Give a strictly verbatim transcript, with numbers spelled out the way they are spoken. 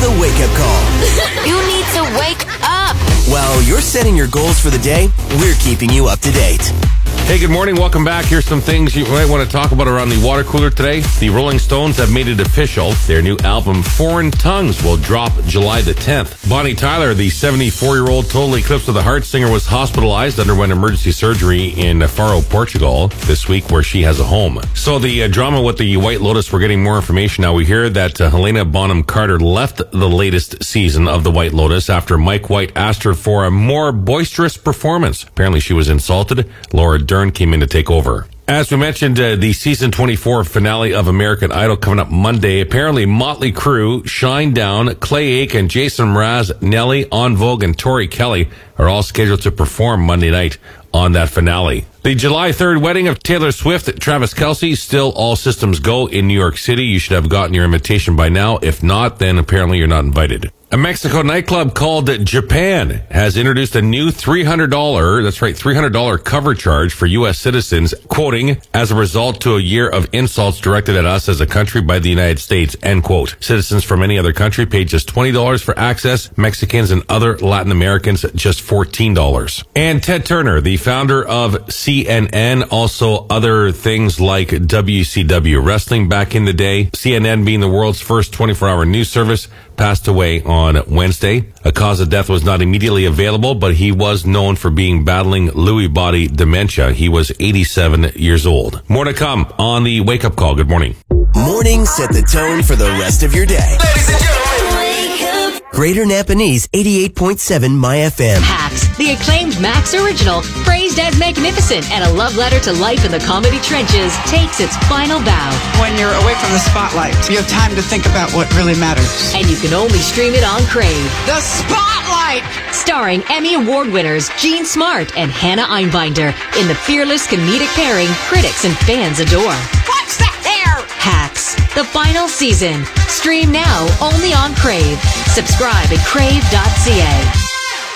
the wake-up call. You need to wake up. While you're setting your goals for the day, we're keeping you up to date. Hey, good morning. Welcome back. Here's some things you might want to talk about around the water cooler today. The Rolling Stones have made it official. Their new album, Foreign Tongues, will drop July the tenth. Bonnie Tyler, the seventy-four-year-old Total Eclipse of the Heart singer, was hospitalized, underwent emergency surgery in Faro, Portugal this week, where she has a home. So the uh, drama with the White Lotus, we're getting more information now. We hear that uh, Helena Bonham Carter left the latest season of the White Lotus after Mike White asked her for a more boisterous performance. Apparently she was insulted. Laura Dern came in to take over. As we mentioned, uh, the season twenty-four finale of American Idol coming up Monday. Apparently, Motley Crue, Shinedown, Clay Aiken, Jason Mraz, Nelly, En Vogue, and Tori Kelly are all scheduled to perform Monday night on that finale. The July third wedding of Taylor Swift, Travis Kelce, still all systems go in New York City. You should have gotten your invitation by now. If not, then apparently you're not invited. A Mexico nightclub called Japan has introduced a new three hundred dollars, that's right, three hundred dollars cover charge for U S citizens, quoting, as a result to a year of insults directed at us as a country by the United States, end quote. Citizens from any other country pay just twenty dollars for access. Mexicans and other Latin Americans just fourteen dollars. And Ted Turner, the founder of C N N, also other things like W C W Wrestling back in the day, C N N being the world's first twenty-four hour news service, passed away on Wednesday. A cause of death was not immediately available, but he was known for being battling Lewy body dementia. He was eighty-seven years old. More to come on the Wake Up Call. Good morning. Morning set the tone for the rest of your day. Ladies and gentlemen, wake up. Greater Napanese eighty-eight point seven My F M. Hacks, the acclaimed Max original, praised as magnificent and a love letter to life in the comedy trenches, takes its final bow. When you're away from the spotlight, you have time to think about what really matters. And you can only stream it on Crave. The Spotlight! Starring Emmy Award winners Jean Smart and Hannah Einbinder in the fearless comedic pairing critics and fans adore. What's that there? Hacks, the final season. Stream now only on Crave. Subscribe at crave dot c a.